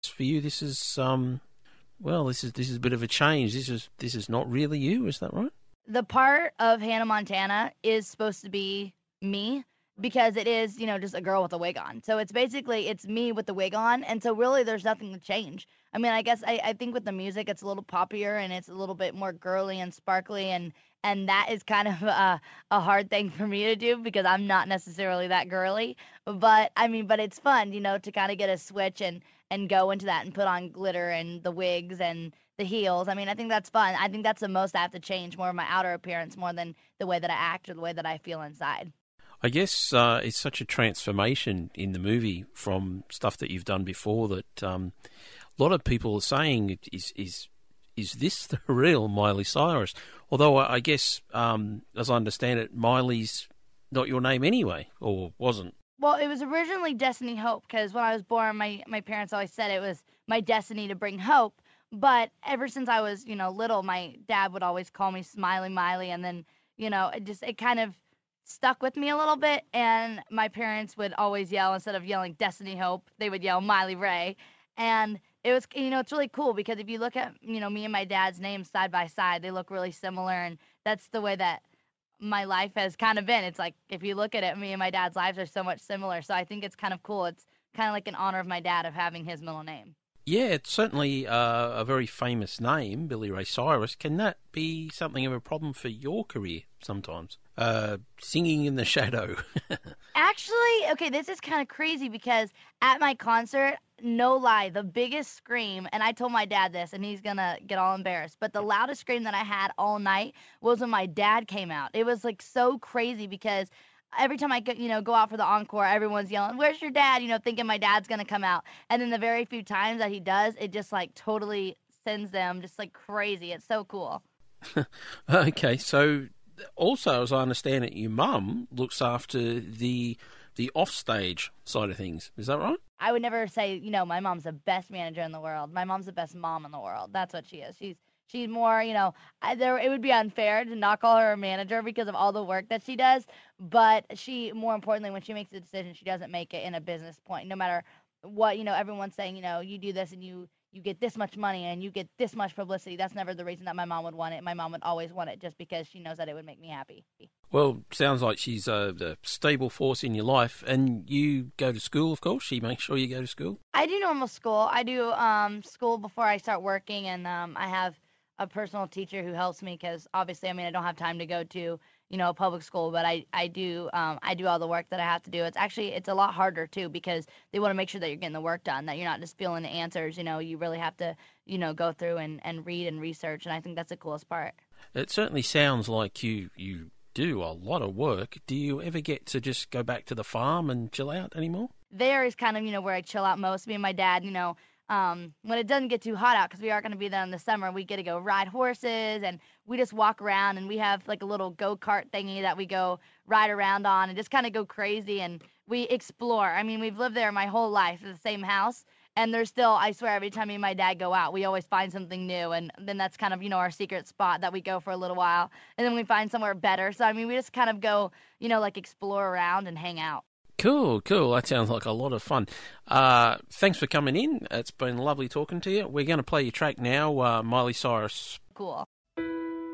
For you, this is well, this is a bit of a change. This is not really you, is that right? The part of Hannah Montana is supposed to be me because it is, just a girl with a wig on. So it's basically it's me with the wig on, and so really there's nothing to change. I mean, I guess I think with the music it's a little poppier and it's a little bit more girly and sparkly and that is kind of a hard thing for me to do because I'm not necessarily that girly. But I mean, but it's fun, to kind of get a switch and go into that and put on glitter and the wigs and the heels. I mean, I think that's fun. I think that's the most I have to change, more of my outer appearance more than the way that I act or the way that I feel inside. I guess it's such a transformation in the movie from stuff that you've done before that a lot of people are saying is this the real Miley Cyrus? Although I guess, as I understand it, Miley's not your name anyway, or wasn't. Well, it was originally Destiny Hope because when I was born, my parents always said it was my destiny to bring hope. But ever since I was, little, my dad would always call me Smiley Miley, and then, it kind of stuck with me a little bit. And my parents would always yell, instead of yelling Destiny Hope, they would yell Miley Ray. And it was, it's really cool because if you look at, me and my dad's names side by side, they look really similar, and that's the way that my life has kind of been. It's like if you look at it, me and my dad's lives are so much similar. So I think it's kind of cool. It's kind of like an honor of my dad of having his middle name. Yeah, it's certainly a very famous name, Billy Ray Cyrus. Can that be something of a problem for your career sometimes? Singing in the shadow. Actually, okay, this is kind of crazy because at my concert, no lie, the biggest scream, and I told my dad this, and he's gonna get all embarrassed, but the loudest scream that I had all night was when my dad came out. It was like so crazy because every time I go out for the encore, everyone's yelling, "Where's your dad?" Thinking my dad's gonna come out. And then the very few times that he does, it just like totally sends them just like crazy. It's so cool. Okay, so also, as I understand it, your mum looks after the offstage side of things. Is that right? I would never say, my mom's the best manager in the world. My mom's the best mom in the world. That's what she is. She's more, it would be unfair to not call her a manager because of all the work that she does. But she, more importantly, when she makes a decision, she doesn't make it in a business point. No matter what, everyone's saying, you do this and you get this much money and you get this much publicity. That's never the reason that my mom would want it. My mom would always want it just because she knows that it would make me happy. Well, sounds like she's a stable force in your life. And you go to school, of course. She makes sure you go to school. I do normal school. I do school before I start working, and I have a personal teacher who helps me because obviously, I don't have time to go to, a public school, but I do all the work that I have to do. It's a lot harder too because they want to make sure that you're getting the work done, that you're not just feeling the answers. You really have to, go through and read and research, and I think that's the coolest part. It certainly sounds like you do a lot of work. Do you ever get to just go back to the farm and chill out anymore? There is kind of, where I chill out most. Me and my dad, when it doesn't get too hot out, because we are going to be there in the summer, we get to go ride horses, and we just walk around, and we have like a little go-kart thingy that we go ride around on and just kind of go crazy, and we explore. I mean, we've lived there my whole life in the same house, and there's still, I swear, every time me and my dad go out, we always find something new, and then that's kind of, our secret spot that we go for a little while, and then we find somewhere better. So, I mean, we just kind of go, like explore around and hang out. Cool. That sounds like a lot of fun. Thanks for coming in. It's been lovely talking to you. We're going to play your track now, Miley Cyrus. Cool.